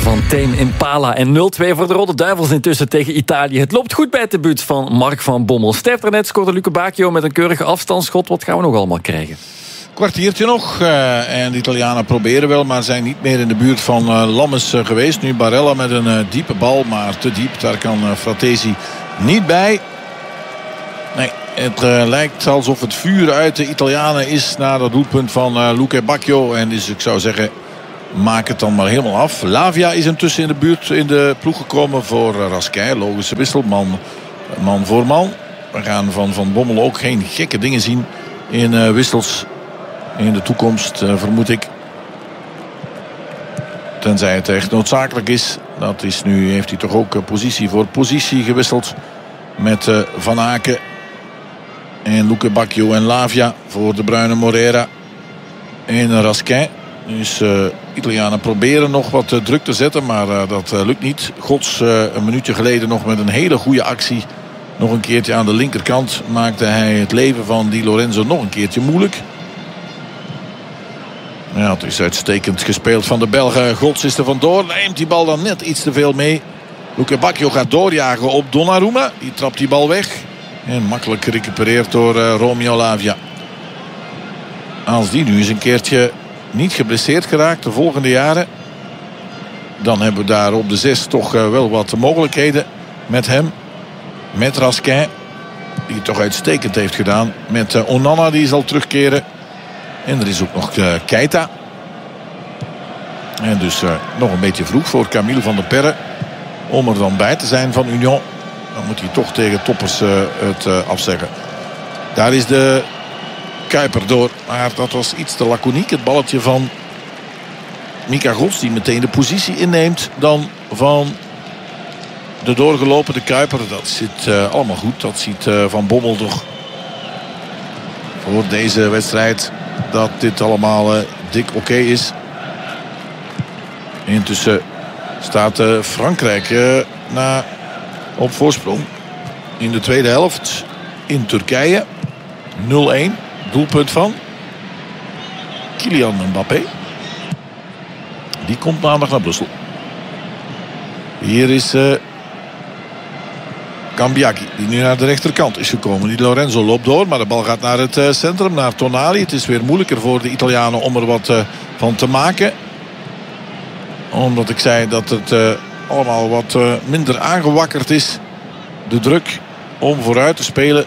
van Tame Impala. En 0-2 voor de Rode Duivels intussen tegen Italië. Het loopt goed bij het debuut van Mark van Bommel. Stef daarnet scoorde Luke Bacchio met een keurige afstandsschot. Wat gaan we nog allemaal krijgen? Kwartiertje nog. En de Italianen proberen wel, maar zijn niet meer in de buurt van Lammes geweest. Nu Barella met een diepe bal, maar te diep. Daar kan Fratesi niet bij. Nee, het lijkt alsof het vuur uit de Italianen is na dat doelpunt van Luke Bacchio. En dus ik zou zeggen, maak het dan maar helemaal af. Lavia is intussen in de buurt in de ploeg gekomen voor Rasquin. Logische wissel, man voor man. We gaan van Bommel ook geen gekke dingen zien in wissels in de toekomst, vermoed ik. Tenzij het echt noodzakelijk is. Dat is nu, heeft hij toch ook positie voor positie gewisseld. Met Van Aken en Luke Bacchio en Lavia voor de Bruine Moreira en Rasquin. Dus Italianen proberen nog wat druk te zetten, maar dat lukt niet. Gods een minuutje geleden nog met een hele goede actie. Nog een keertje aan de linkerkant maakte hij het leven van Di Lorenzo nog een keertje moeilijk. Ja, het is uitstekend gespeeld van de Belgen. Gods is er vandoor. Neemt die bal dan net iets te veel mee. Luke Bacchio gaat doorjagen op Donnarumma. Die trapt die bal weg. En makkelijk gerecupereerd door Romeo Lavia. Als die nu eens een keertje niet geblesseerd geraakt de volgende jaren, dan hebben we daar op de 6 toch wel wat mogelijkheden met hem. Met Rasquin, die het toch uitstekend heeft gedaan. Met Onana, die zal terugkeren. En er is ook nog Keita. En dus nog een beetje vroeg voor Camille van der Perre om er dan bij te zijn van Union. Dan moet hij toch tegen toppers het afzeggen. Daar is de Kuiper door. Maar dat was iets te laconiek. Het balletje van Mika Gods, die meteen de positie inneemt dan van de doorgelopen de Kuiper. Dat zit allemaal goed. Dat ziet Van Bommel toch voor deze wedstrijd, dat dit allemaal dik oké is. Intussen staat Frankrijk op voorsprong in de tweede helft in Turkije. 0-1. Doelpunt van Kylian Mbappé. Die komt maandag naar Brussel. Hier is Cambiaghi, die nu naar de rechterkant is gekomen. Die Lorenzo loopt door, maar de bal gaat naar het centrum, naar Tonali. Het is weer moeilijker voor de Italianen om er wat van te maken. Omdat ik zei dat het allemaal wat minder aangewakkerd is. De druk om vooruit te spelen.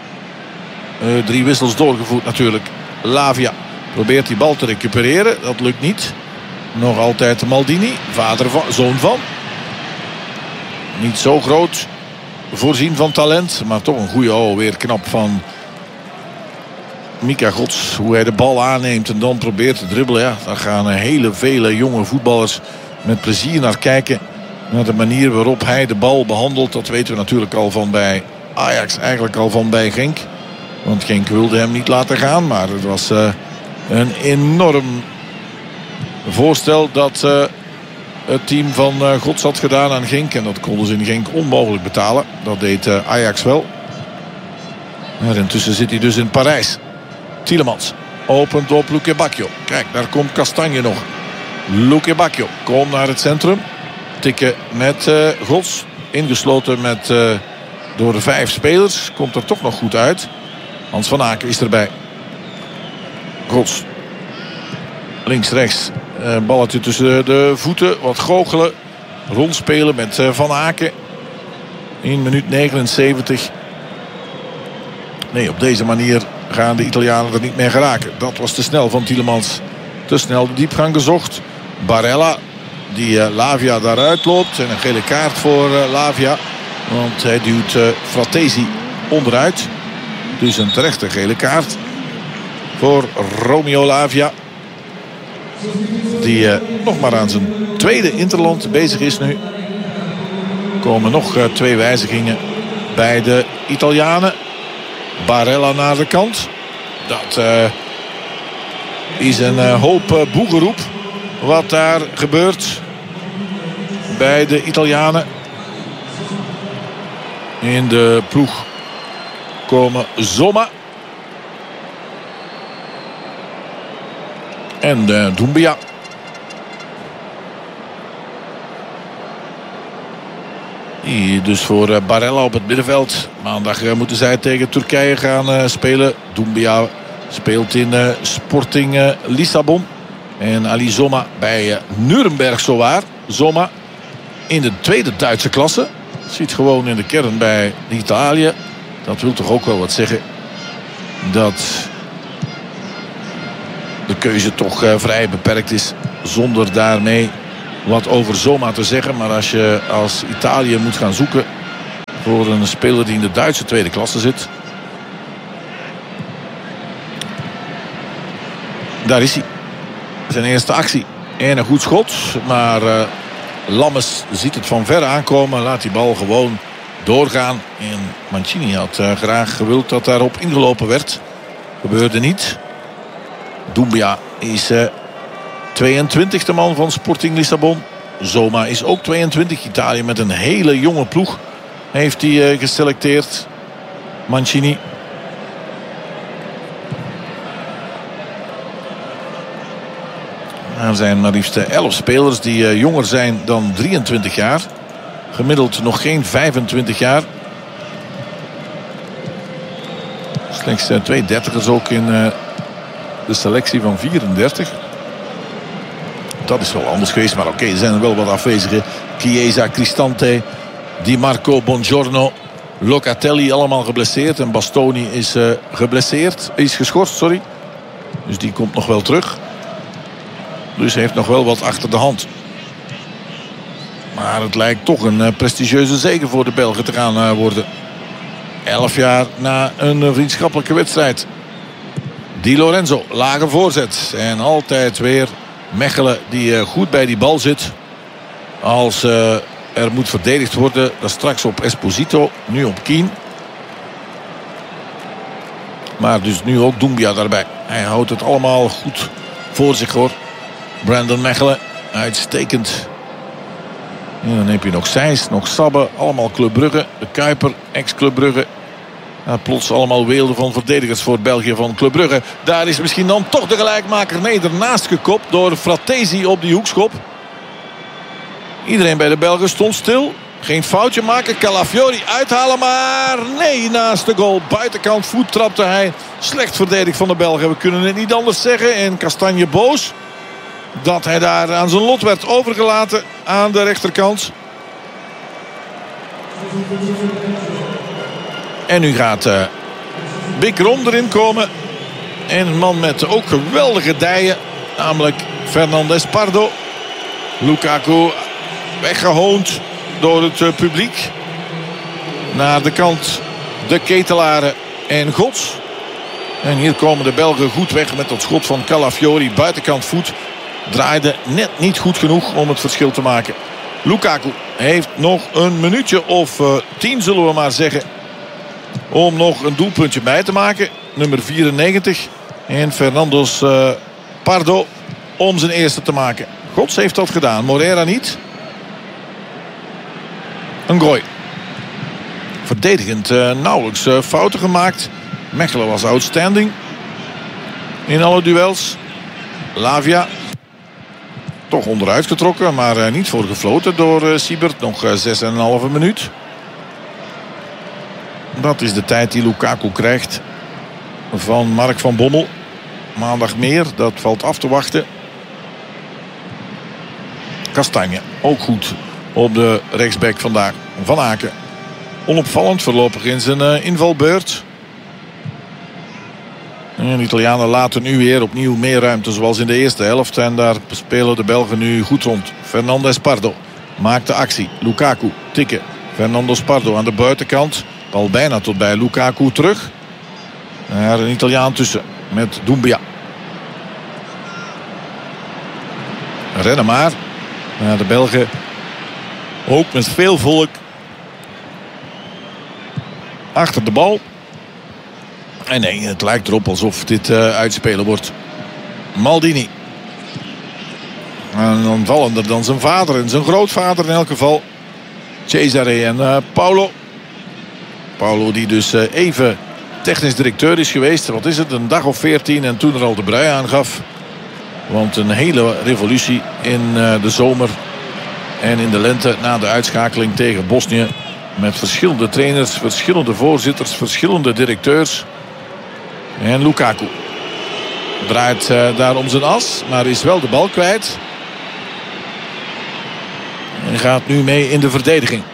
3 wissels doorgevoerd natuurlijk. Lavia probeert die bal te recupereren. Dat lukt niet. Nog altijd Maldini, zoon van. Niet zo groot. Voorzien van talent, maar toch een goede weer knap van Mika Gods. Hoe hij de bal aanneemt en dan probeert te dribbelen. Ja, daar gaan vele jonge voetballers met plezier naar kijken. Naar de manier waarop hij de bal behandelt. Dat weten we natuurlijk al van bij Ajax. Eigenlijk al van bij Genk. Want Genk wilde hem niet laten gaan. Maar het was een enorm voorstel dat het team van Gods had gedaan aan Genk. En dat konden ze in Genk onmogelijk betalen. Dat deed Ajax wel. Maar intussen zit hij dus in Parijs. Tielemans opent op Luke Bacchio. Kijk, daar komt Castagne nog. Luke Bacchio komt naar het centrum. Tikken met Gods. Ingesloten door de 5 spelers. Komt er toch nog goed uit. Hans van Aken is erbij. Gods. Links, rechts. Balletje tussen de voeten. Wat goochelen. Rondspelen met Van Aken. In minuut 79. Nee, op deze manier gaan de Italianen er niet meer geraken. Dat was te snel van Tielemans. Te snel de diepgang gezocht. Barella, die Lavia daaruit loopt. En een gele kaart voor Lavia. Want hij duwt Fratesi onderuit. Dus een terechte gele kaart voor Romeo Lavia. Die nog maar aan zijn tweede interland bezig is nu. Er komen nog 2 wijzigingen bij de Italianen. Barella naar de kant. Dat is een hoop boegeroep wat daar gebeurt bij de Italianen. In de ploeg komen Zoma en Doumbia. Die dus voor Barella op het middenveld. Maandag moeten zij tegen Turkije gaan spelen. Doumbia speelt in Sporting Lissabon. En Ali Zoma bij Nuremberg zowaar. Zoma in de tweede Duitse klasse. Zit gewoon in de kern bij Italië. Dat wil toch ook wel wat zeggen. Dat de keuze toch vrij beperkt is. Zonder daarmee wat over Zoma te zeggen. Maar als je als Italië moet gaan zoeken voor een speler die in de Duitse tweede klasse zit. Daar is hij. Zijn eerste actie. En een goed schot. Maar Lammes ziet het van ver aankomen. Laat die bal gewoon doorgaan. En Mancini had graag gewild dat daarop ingelopen werd. Gebeurde niet. Doumbia is 22e man van Sporting Lissabon. Zoma is ook 22. Italië met een hele jonge ploeg heeft hij geselecteerd. Mancini. Er zijn maar liefst 11 spelers die jonger zijn dan 23 jaar. Gemiddeld nog geen 25 jaar. Slechts 2 dertigers ook in de selectie van 34. Dat is wel anders geweest, maar oké, er zijn er wel wat afwezigen. Chiesa, Cristante, Di Marco, Bongiorno, Locatelli, allemaal geblesseerd. En Bastoni is geschorst, sorry. Dus die komt nog wel terug. Dus heeft nog wel wat achter de hand. Maar het lijkt toch een prestigieuze zege voor de Belgen te gaan worden. 11 jaar na een vriendschappelijke wedstrijd. Di Lorenzo, lage voorzet. En altijd weer Mechelen die goed bij die bal zit. Als er moet verdedigd worden. Dat straks op Esposito. Nu op Keane. Maar dus nu ook Doumbia daarbij. Hij houdt het allemaal goed voor zich hoor. Brandon Mechelen. Uitstekend. En dan heb je nog Sijs, nog Sabbe. Allemaal Club Brugge. De Kuiper, ex-Club Brugge. Plots allemaal weelden van verdedigers voor België van Club Brugge. Daar is misschien dan toch de gelijkmaker. Nee, ernaast gekopt door Fratesi op die hoekschop. Iedereen bij de Belgen stond stil. Geen foutje maken. Calafiori uithalen, maar nee, naast de goal. Buitenkant voet trapte hij. Slecht verdedigd van de Belgen. We kunnen het niet anders zeggen. En Kastanje boos dat hij daar aan zijn lot werd overgelaten aan de rechterkant. En nu gaat Big Rom erin komen. En een man met ook geweldige dijen. Namelijk Fernandes Pardo. Lukaku weggehoond door het publiek. Naar de kant de Ketelaren en Gods. En hier komen de Belgen goed weg met dat schot van Calafiori. Buitenkant voet. Draaide net niet goed genoeg om het verschil te maken. Lukaku heeft nog een minuutje of 10 zullen we maar zeggen. Om nog een doelpuntje bij te maken. Nummer 94. En Fernandes Pardo om zijn eerste te maken. Gods heeft dat gedaan. Moreira niet. Een gooi. Verdedigend nauwelijks fouten gemaakt. Mechelen was outstanding. In alle duels. Lavia. Toch onderuit getrokken. Maar niet voor gefloten door Siebert. Nog 6,5 minuut. Dat is de tijd die Lukaku krijgt van Mark van Bommel. Maandag meer, dat valt af te wachten. Kastanje, ook goed op de rechtsback vandaag. Van Aken, onopvallend voorlopig in zijn invalbeurt. En de Italianen laten nu weer opnieuw meer ruimte zoals in de eerste helft. En daar spelen de Belgen nu goed rond. Fernandes Pardo maakt de actie. Lukaku, tikken. Fernandes Pardo aan de buitenkant. Al bijna tot bij Lukaku terug. Er een Italiaan tussen met Doumbia. Rennen maar. De Belgen ook met veel volk achter de bal. En nee, het lijkt erop alsof dit uitspelen wordt. Maldini. En dan vallender dan zijn vader en zijn grootvader in elk geval. Cesare en Paulo. Paulo die dus even technisch directeur is geweest. Wat is het? Een dag of 14 en toen er al de brui aangaf. Want een hele revolutie in de zomer En in de lente na de uitschakeling tegen Bosnië. Met verschillende trainers, verschillende voorzitters, verschillende directeurs. En Lukaku draait daar om zijn as, maar is wel de bal kwijt. En gaat nu mee in de verdediging.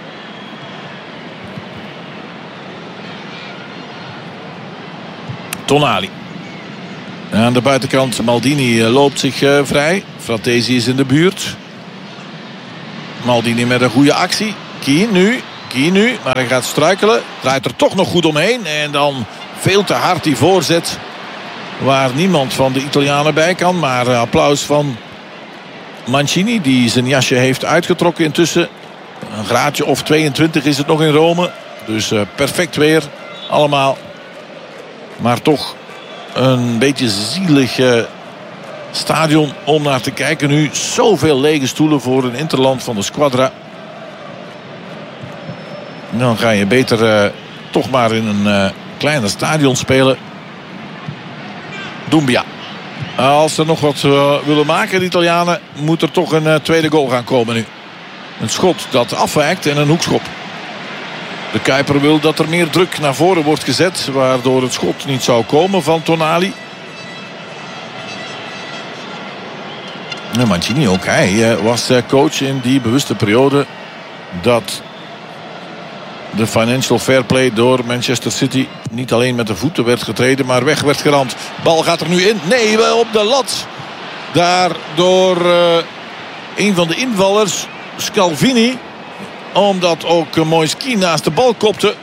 Tonali. Aan de buitenkant Maldini loopt zich vrij. Fratesi is in de buurt. Maldini met een goede actie. Keane nu, maar hij gaat struikelen. Draait er toch nog goed omheen. En dan veel te hard die voorzet. Waar niemand van de Italianen bij kan. Maar applaus van Mancini, die zijn jasje heeft uitgetrokken intussen. Een graadje of 22 is het nog in Rome. Dus perfect weer allemaal. Maar toch een beetje zielig stadion om naar te kijken nu. Zoveel lege stoelen voor een interland van de Squadra. Dan ga je beter toch maar in een kleiner stadion spelen. Doumbia. Als ze nog wat willen maken, de Italianen, moet er toch een tweede goal gaan komen nu. Een schot dat afwijkt en een hoekschop. De Kuiper wil dat er meer druk naar voren wordt gezet, waardoor het schot niet zou komen van Tonali. En Mancini ook. Hij was coach in die bewuste periode dat de financial fair play door Manchester City niet alleen met de voeten werd getreden, maar weg werd geramd. Bal gaat er nu in. Nee, wel op de lat. Daar door een van de invallers, Scalvini. Omdat ook Moiski naast de bal kopte.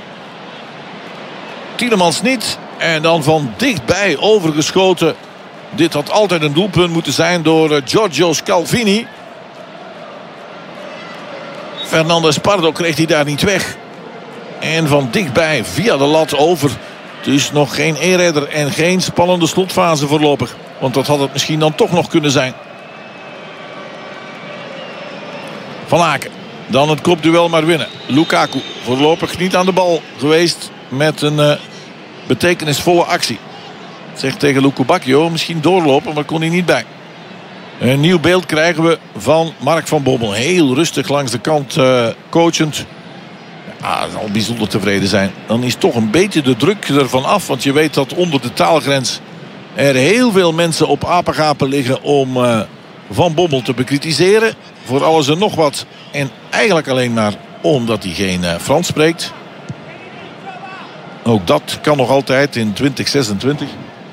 Tielemans niet. En dan van dichtbij overgeschoten. Dit had altijd een doelpunt moeten zijn door Giorgio Scalvini. Fernandes Pardo kreeg hij daar niet weg. En van dichtbij via de lat over. Dus nog geen e-redder en geen spannende slotfase voorlopig. Want dat had het misschien dan toch nog kunnen zijn. Van Aken. Dan het kopduel maar winnen. Lukaku voorlopig niet aan de bal geweest met een betekenisvolle actie. Zegt tegen Luku Bacchio, misschien doorlopen, maar kon hij niet bij. Een nieuw beeld krijgen we van Mark van Bommel. Heel rustig langs de kant coachend. Ja, zal bijzonder tevreden zijn. Dan is toch een beetje de druk ervan af. Want je weet dat onder de taalgrens er heel veel mensen op apengapen liggen om Van Bommel te bekritiseren. Voor alles en nog wat. En eigenlijk alleen maar omdat hij geen Frans spreekt. Ook dat kan nog altijd in 2026.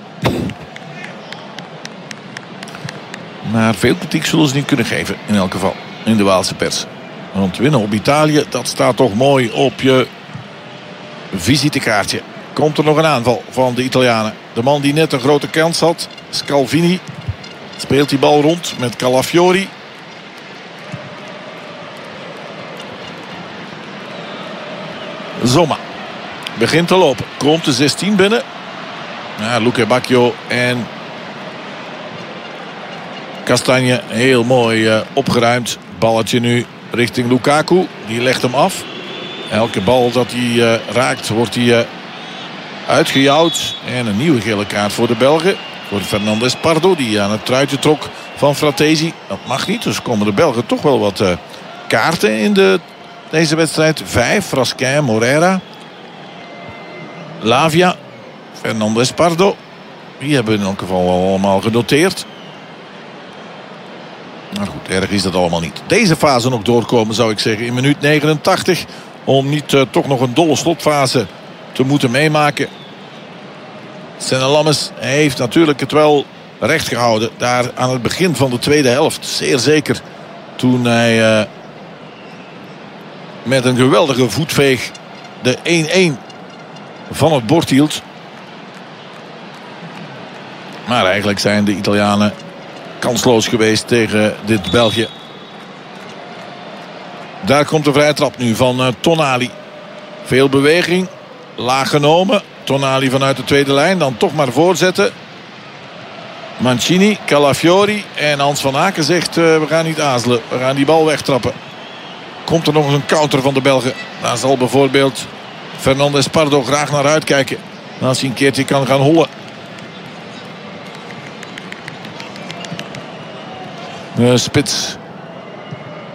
Maar veel kritiek zullen ze niet kunnen geven. In elk geval in de Waalse pers. Want winnen op Italië, dat staat toch mooi op je visitekaartje. Komt er nog een aanval van de Italianen. De man die net een grote kans had, Scalvini, speelt die bal rond met Calafiori. Zoma begint te lopen. Komt de 16 binnen. Ja, Luca Bacchio en Castagne heel mooi opgeruimd. Balletje nu richting Lukaku. Die legt hem af. Elke bal dat hij raakt wordt hij uitgejouwd. En een nieuwe gele kaart voor de Belgen. Voor Fernandes Pardo die aan het truitje trok van Fratesi. Dat mag niet. Dus komen de Belgen toch wel wat kaarten in deze wedstrijd. 5. Frasquin, Morera. Lavia. Fernandes Pardo. Die hebben in elk geval allemaal genoteerd. Maar goed, erg is dat allemaal niet. Deze fase nog doorkomen zou ik zeggen in minuut 89. Om niet toch nog een dolle slotfase te moeten meemaken. Senne Lammers heeft natuurlijk het wel recht gehouden. Daar aan het begin van de tweede helft. Zeer zeker toen hij met een geweldige voetveeg de 1-1 van het bord hield. Maar eigenlijk zijn de Italianen kansloos geweest tegen dit België. Daar komt de vrije trap nu van Tonali. Veel beweging. Laag genomen. Tonali vanuit de tweede lijn. Dan toch maar voorzetten. Mancini, Calafiori en Hans van Aken zegt we gaan niet aarzelen. We gaan die bal wegtrappen. Komt er nog eens een counter van de Belgen. Daar zal bijvoorbeeld Fernandes Pardo graag naar uitkijken. Als hij een keertje kan gaan hollen. Spits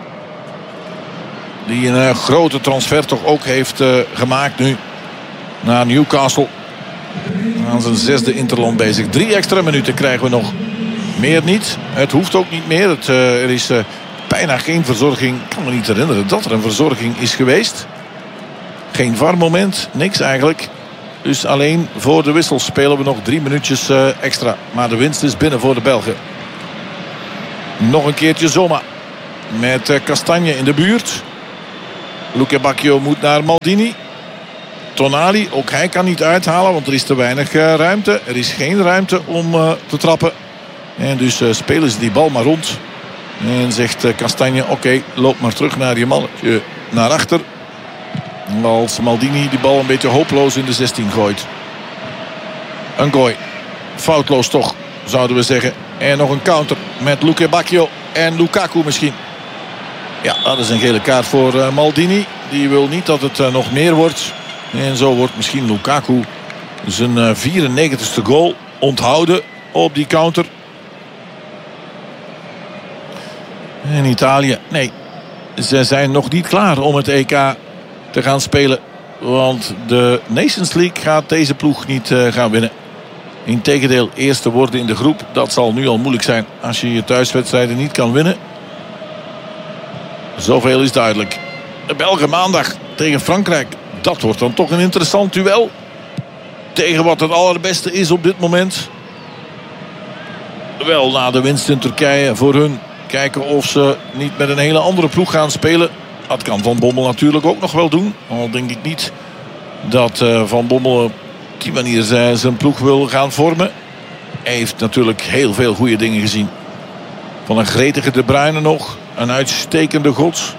Die een grote transfer toch ook heeft gemaakt nu. Naar Newcastle. Aan zijn 6e interland bezig. 3 extra minuten krijgen we nog. Meer niet. Het hoeft ook niet meer. Er is bijna geen verzorging. Ik kan me niet herinneren dat er een verzorging is geweest. Geen VAR-moment. Niks eigenlijk. Dus alleen voor de wissel spelen we nog 3 minuutjes extra. Maar de winst is binnen voor de Belgen. Nog een keertje Zoma. Met Castagne in de buurt. Luque Bacchio moet naar Maldini. Tonali, ook hij kan niet uithalen, want er is te weinig ruimte. Er is geen ruimte om te trappen. En dus spelen ze die bal maar rond. En zegt Castagne, oké, loop maar terug naar je mannetje naar achter. Als Maldini die bal een beetje hopeloos in de 16 gooit. Een gooi. Foutloos toch, zouden we zeggen. En nog een counter met Luque Bacchio en Lukaku misschien. Ja, dat is een gele kaart voor Maldini. Die wil niet dat het nog meer wordt. En zo wordt misschien Lukaku zijn 94ste goal onthouden op die counter. En Italië, nee, ze zijn nog niet klaar om het EK te gaan spelen. Want de Nations League gaat deze ploeg niet gaan winnen. Integendeel, eerste worden in de groep, dat zal nu al moeilijk zijn als je je thuiswedstrijden niet kan winnen. Zoveel is duidelijk. De Belgen maandag tegen Frankrijk. Dat wordt dan toch een interessant duel. Tegen wat het allerbeste is op dit moment. Wel na de winst in Turkije voor hun. Kijken of ze niet met een hele andere ploeg gaan spelen. Dat kan Van Bommel natuurlijk ook nog wel doen. Al denk ik niet dat Van Bommel op die manier zijn ploeg wil gaan vormen. Hij heeft natuurlijk heel veel goede dingen gezien. Van een gretige De Bruyne nog. Een uitstekende Gods.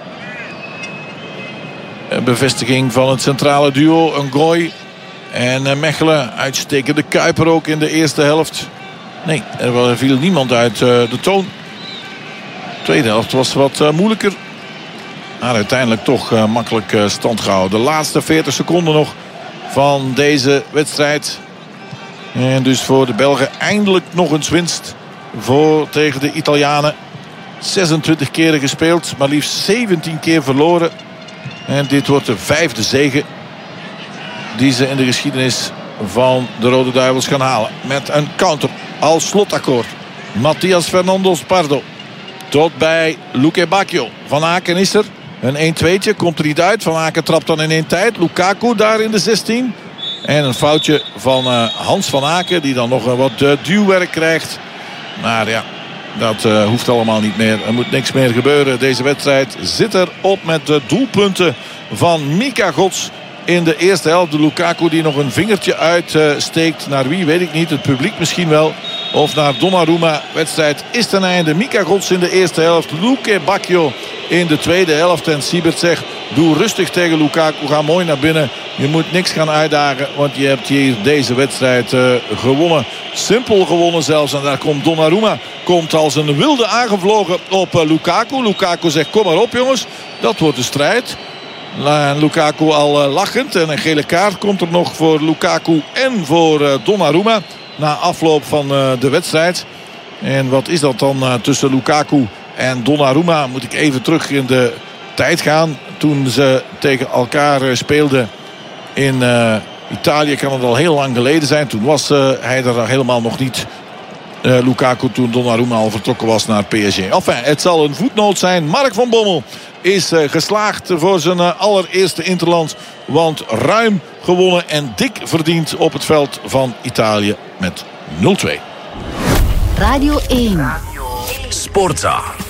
Een bevestiging van het centrale duo. Een gooi. En Mechelen. Uitstekende Kuiper ook in de eerste helft. Nee, er viel niemand uit de toon. De tweede helft was wat moeilijker. Maar uiteindelijk toch makkelijk stand gehouden. De laatste 40 seconden nog van deze wedstrijd. En dus voor de Belgen eindelijk nog eens winst tegen de Italianen. 26 keren gespeeld, maar liefst 17 keer verloren. En dit wordt de 5e zege die ze in de geschiedenis van de Rode Duivels gaan halen. Met een counter als slotakkoord. Matthias Fernandes Pardo. Tot bij Luque Bacchio. Van Aken is er. Een 1-2'tje komt er niet uit. Van Aken trapt dan in 1 tijd. Lukaku daar in de 16. En een foutje van Hans van Aken. Die dan nog wat duwwerk krijgt. Maar ja, dat hoeft allemaal niet meer. Er moet niks meer gebeuren. Deze wedstrijd zit erop met de doelpunten van Mika Gods in de eerste helft. De Lukaku die nog een vingertje uitsteekt. Naar wie weet ik niet. Het publiek misschien wel. Of naar Donnarumma. Wedstrijd is ten einde. Mika Gods in de eerste helft. Luque Bacchio in de tweede helft. En Siebert zegt, doe rustig tegen Lukaku. Ga mooi naar binnen. Je moet niks gaan uitdagen. Want je hebt hier deze wedstrijd gewonnen. Simpel gewonnen zelfs. En daar komt Donnarumma. Komt als een wilde aangevlogen op Lukaku. Lukaku zegt, kom maar op jongens. Dat wordt de strijd. En Lukaku al lachend. En een gele kaart komt er nog voor Lukaku en voor Donnarumma. Na afloop van de wedstrijd. En wat is dat dan tussen Lukaku en Donnarumma? Moet ik even terug in de tijd gaan. Toen ze tegen elkaar speelden in Italië. Kan het al heel lang geleden zijn. Toen was hij er helemaal nog niet. Lukaku toen Donnarumma al vertrokken was naar PSG. Enfin, het zal een voetnoot zijn. Mark van Bommel is geslaagd voor zijn allereerste interland. Want ruim gewonnen en dik verdiend op het veld van Italië met 0-2. Radio 1. Sportza.